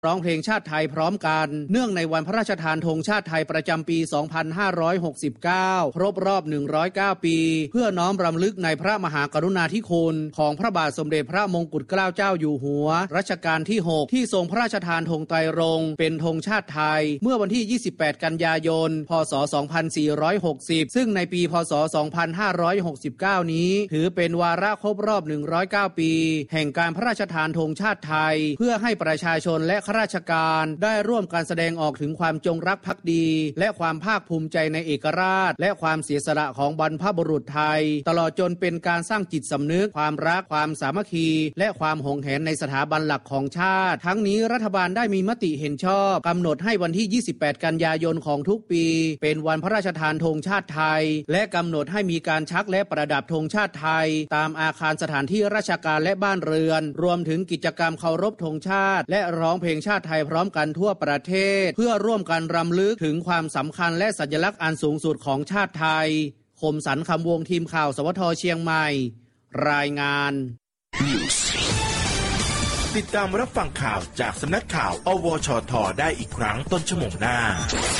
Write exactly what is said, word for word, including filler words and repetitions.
ร้องเพลงชาติไทยพร้อมกันเนื่องในวันพระราชทานธงชาติไทยประจำปี สองพันห้าร้อยหกสิบเก้า ครบรอบ หนึ่งร้อยเก้า ปีเพื่อน้อมรำลึกในพระมหากรุณาธิคุณของพระบาทสมเด็จพระมงกุฎเกล้าเจ้าอยู่หัวรัชกาลที่ หก ที่ทรงพระราชทานธงไตรรงค์เป็นธงชาติไทยเมื่อวันที่ ยี่สิบแปด กันยายน พ.ศ. สองพันสี่ร้อยหกสิบ ซึ่งในปี พ.ศ. สองพันห้าร้อยหกสิบเก้า นี้ถือเป็นวาระครบรอบ หนึ่งร้อยเก้า ปีแห่งการพระราชทานธงชาติไทยเพื่อให้ประชาชนและข้าราชการได้ร่วมการแสดงออกถึงความจงรักภักดีและความภาคภูมิใจในเอกราชและความเสียสละของบรรพบุรุษไทยตลอดจนเป็นการสร้างจิตสำนึกความรักความสามัคคีและความหวงแหนในสถาบันหลักของชาติทั้งนี้รัฐบาลได้มีมติเห็นชอบกำหนดให้วันที่ ยี่สิบแปด กันยายนของทุกปีเป็นวันพระราชทานธงชาติไทยและกำหนดให้มีการชักและประดับธงชาติไทยตามอาคารสถานที่ราชการและบ้านเรือนรวมถึงกิจกรรมเคารพธงชาติและร้องเพลงชาติไทยพร้อมกันทั่วประเทศเพื่อร่วมกันรำลึกถึงความสำคัญและสัญลักษณ์อันสูงสุดของชาติไทยคมสันต์คำวงทีมข่าวสวทเชียงใหม่รายงานติดตามรับฟังข่าวจากสำนักข่าวอวชทได้อีกครั้งต้นชั่วโมงหน้า